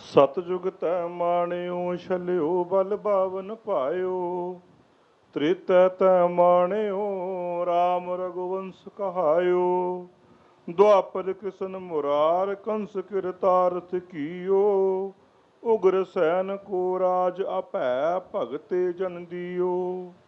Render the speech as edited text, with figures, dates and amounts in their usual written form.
सतयुग तै माणियो छलियो बल बावन पायो। त्रेतै तै माणियो राम रघुवंश कहायो। द्वापर कृष्ण मुरार कंस किरतारथ कियो। उग्र सैन को राज अपै भगते जन दियो।